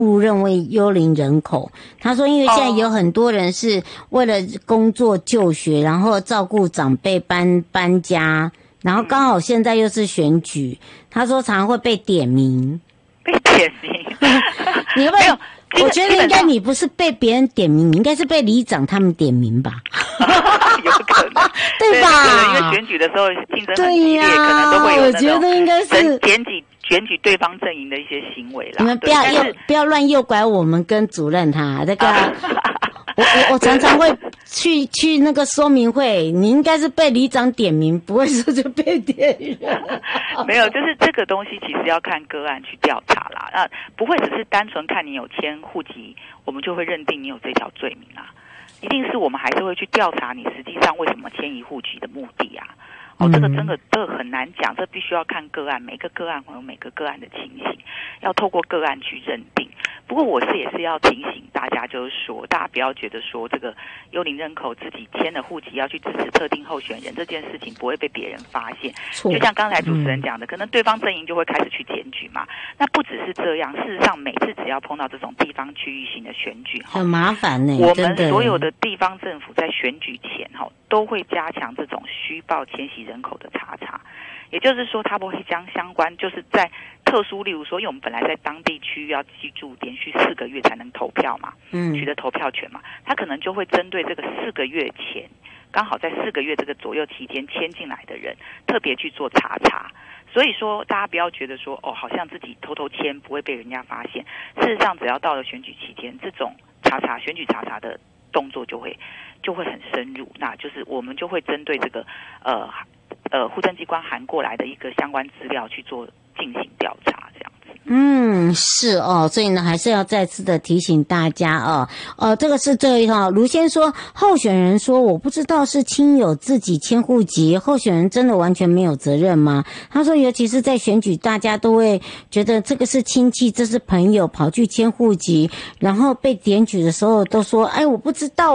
误认为幽灵人口。他说，因为现在有很多人是为了工作、就学，然后照顾长辈搬家，然后刚好现在又是选举，他说常常会被点名。 被点名？ 你会不会？我觉得应该你不是被别人点名，你应该是被里长他们点名吧？ 有可能， 对吧？ 因为选举的时候竞争很激烈，可能都会有那种我觉得应该是检举对方阵营的一些行为啦。 你们不要乱诱拐我们跟主任他这个。我常常会去那个说明会，你应该是被里长点名，不会说就被点人。 没有，就是这个东西其实要看个案去调查啦，那不会只是单纯看你有迁户籍，我们就会认定你有这条罪名啦。一定是我们还是会去调查你实际上为什么迁移户籍的目的啊。这个真的很难讲，这必须要看个案，每个个案会有每个个案的情形，要透过个案去认定。不过我也是要提醒大家，就是说大家不要觉得说这个幽灵人口自己迁了户籍要去支持特定候选人这件事情不会被别人发现。就像刚才主持人讲的，可能对方阵营就会开始去检举嘛。那不只是这样，事实上每次只要碰到这种地方区域性的选举， 很麻烦呢。 我们所有的地方政府在选举前都会加强这种虚报迁徙人口的查查。也就是说，他不会将相关就是在特殊，例如说，因为我们本来在当地区要居住连续4个月才能投票嘛，取得投票权嘛，他可能就会针对这个4个月前，刚好在4个月这个左右期间迁进来的人，特别去做查查。所以说，大家不要觉得说，好像自己偷偷迁不会被人家发现。事实上，只要到了选举期间，这种选举查查的动作就会很深入。那就是我们就会针对这个户政机关函过来的一个相关资料去做进行调查，这样子。 是哦，所以呢，还是要再次的提醒大家这个是这一套。卢先说，候选人说我不知道是亲友自己迁户籍，候选人真的完全没有责任吗？他说，尤其是在选举，大家都会觉得这个是亲戚，这是朋友，跑去迁户籍，然后被检举的时候都说，我不知道，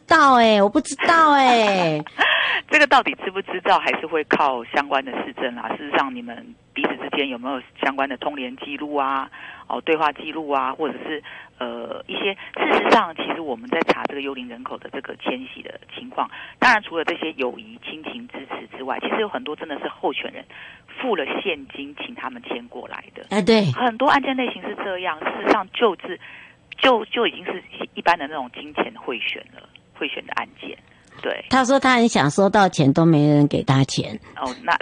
这个到底知不知道，还是会靠相关的事证啦。事实上，你们彼此之间有没有相关的通联记录啊？对话记录啊，或者是一些事实上，其实我们在查这个幽灵人口的这个迁徙的情况，当然除了这些友谊亲情支持之外，其实有很多真的是候选人付了现金请他们迁过来的。 对， 很多案件类型是这样。事实上就已经是一般的那种金钱贿选的案件。对， 他说他很想收到钱，都没人给他钱。 那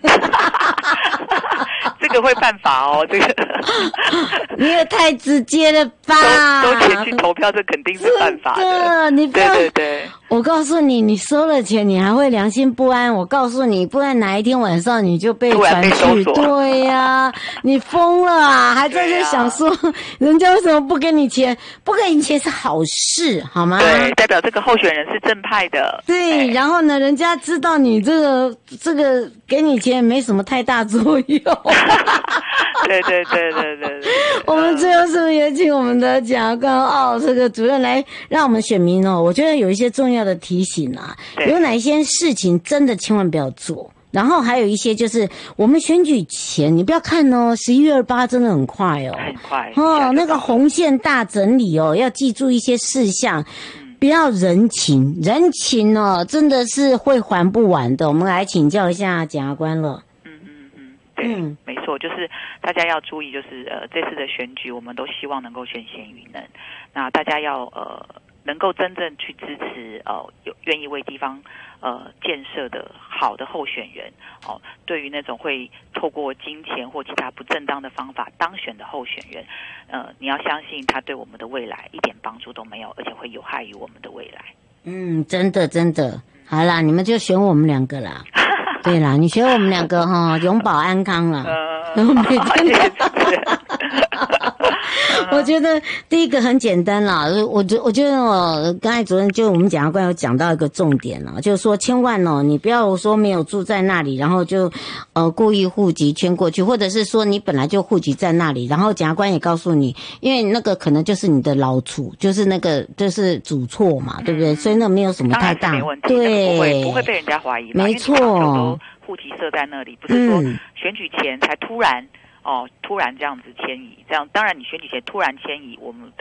这个会犯法这个你也太直接了吧？ 收钱去投票，这肯定是犯法的。 你不要， 对。 我告诉你，你收了钱，你还会良心不安。我告诉你，不然哪一天晚上你就被传去。对呀，你疯了啊！还在这想说，人家为什么不给你钱？不给你钱是好事，好吗？ 对，代表这个候选人是正派的。 对，然后呢，人家知道你这个给你钱没什么太大作用。 对。 我们最后是不是也请我们的检察官这个主任来让我们选民我觉得有一些重要的提醒啊，有哪一些事情真的千万不要做。然后还有一些就是我们选举前，你不要看11月28真的很快很快那个红线大整理要记住一些事项。不要人情真的是会还不完的。我们来请教一下检察官了。 对，没错，就是大家要注意，就是这次的选举，我们都希望能够选贤与能。那大家要能够真正去支持愿意为地方建设的好的候选人对于那种会透过金钱或其他不正当的方法当选的候选人，你要相信他对我们的未来一点帮助都没有，而且会有害于我们的未来。 真的，好啦，你们就选我们2个啦。对啦，你选我们2个永保安康啦。每天我觉得第一个很简单啦，我觉得刚才主任就我们检察官有讲到一个重点了，就是说千万你不要说没有住在那里，然后就故意户籍迁过去，或者是说你本来就户籍在那里，然后检察官也告诉你，因为那个可能就是你的老处，就是那个就是主错嘛，对不对？所以那没有什么太大对，不会被人家怀疑嘛， 没错。 户籍设在那里，不是说选举前才突然突然这样子迁移，这样当然你选举前突然迁移，我们